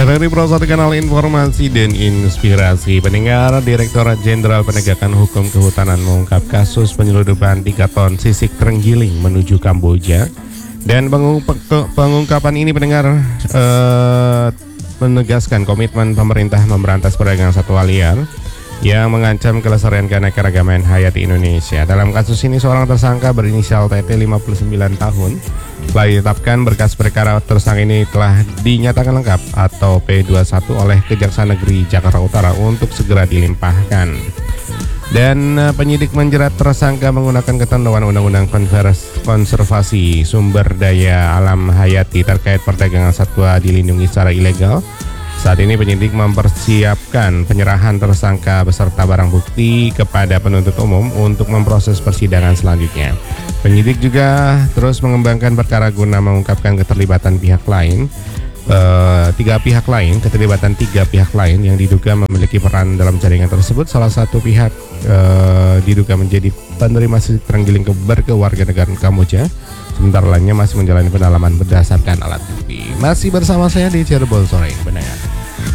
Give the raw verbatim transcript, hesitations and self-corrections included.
Dari Prosot Kanal Informasi dan Inspirasi, pendengar, Direktorat Jenderal Penegakan Hukum Kehutanan mengungkap kasus penyeludupan tiga ton sisik terenggiling menuju Kamboja. Dan pengung pengungkapan ini, pendengar, eh, menegaskan komitmen pemerintah memberantas perdagangan satwa liar yang mengancam kelestarian keanekaragaman hayati Indonesia. Dalam kasus ini, seorang tersangka berinisial T T lima puluh sembilan tahun telah ditetapkan. Berkas perkara tersangka ini telah dinyatakan lengkap atau P dua puluh satu oleh Kejaksaan Negeri Jakarta Utara untuk segera dilimpahkan. Dan uh, penyidik menjerat tersangka menggunakan ketentuan Undang-Undang Konservasi Sumber Daya Alam Hayati terkait perdagangan satwa dilindungi secara ilegal. Saat ini penyidik mempersiapkan penyerahan tersangka beserta barang bukti kepada penuntut umum untuk memproses persidangan selanjutnya. Penyidik juga terus mengembangkan perkara guna mengungkapkan keterlibatan pihak lain, eh, tiga pihak lain, keterlibatan tiga pihak lain yang diduga memiliki peran dalam jaringan tersebut. Salah satu pihak eh, diduga menjadi penerima sisik terenggiling berkewarganegaraan Kamboja. Sementara lainnya masih menjalani pendalaman berdasarkan alat bukti. Masih bersama saya di Cirebon Sore, benar.